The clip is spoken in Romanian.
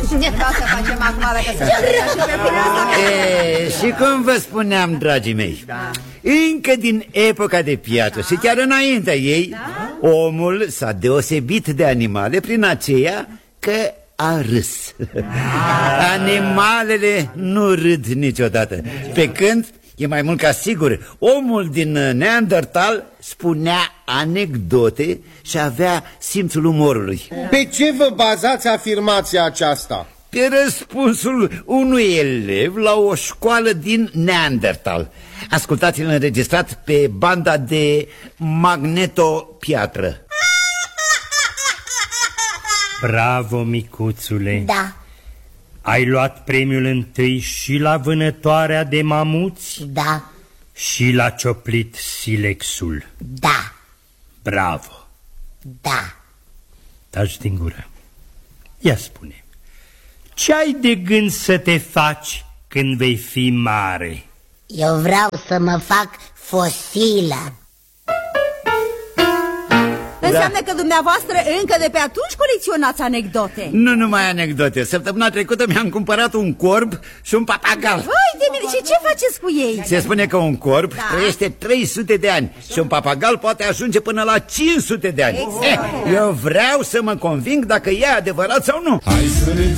să facem acum dacă se și pe până asta. Și cum vă spuneam, dragii mei, încă din epoca de piatră și chiar înaintea ei, omul s-a deosebit de animale prin aceea că a râs. Animalele nu râd niciodată. Pe când, e mai mult ca sigur, omul din Neandertal spunea anecdote și avea simțul umorului. Pe ce vă bazați afirmația aceasta? Pe răspunsul unui elev la o școală din Neandertal. Ascultați-l înregistrat pe banda de magneto-piatră. Bravo, micuțule! Da. Ai luat premiul întâi și la vânătoarea de mamuți? Da. Și la cioplit silexul? Da. Bravo! Da. Taci din gură. Ia spune, ce ai de gând să te faci când vei fi mare? Eu vreau să mă fac fosilă. Înseamnă că dumneavoastră încă de pe atunci colecționați anecdote. Nu numai anecdote. Săptămâna trecută mi-am cumpărat un corb și un papagal. Vai de mine, și ce faceți cu ei? Se spune că un corb trăiește 300 de ani și un papagal poate ajunge până la 500 de ani. Eu vreau să mă conving dacă e adevărat sau nu. Hai să ne